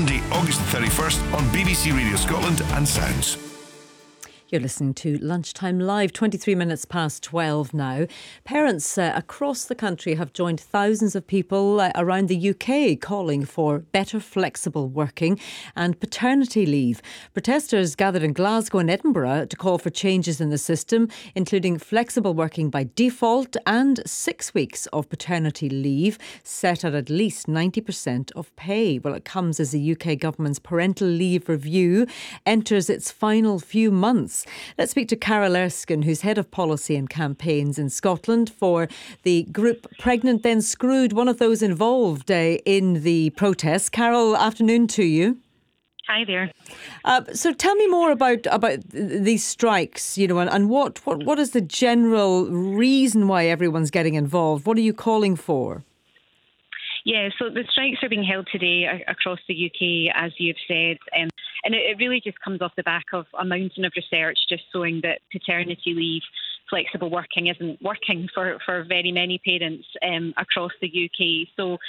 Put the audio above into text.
Monday, August the 31st on BBC Radio Scotland and Sounds. You're listening to Lunchtime Live, 23 minutes past 12 now. Parents across the country have joined thousands of people around the UK calling for better flexible working and paternity leave. Protesters gathered in Glasgow and Edinburgh to call for changes in the system, including flexible working by default and 6 weeks of paternity leave set at least 90% of pay. Well, it comes as the UK government's parental leave review enters its final few months. Let's speak to Carol Erskine, who's Head of Policy and Campaigns in Scotland for the group Pregnant Then Screwed, one of those involved in the protests. Carol, afternoon to you. Hi there. So tell me more about these strikes, and what is the general reason why everyone's getting involved? What are you calling for? Yeah, so the strikes are being held today across the UK, as you've said, and it really just comes off the back of a mountain of research just showing that paternity leave, flexible working isn't working for very many parents across the UK. So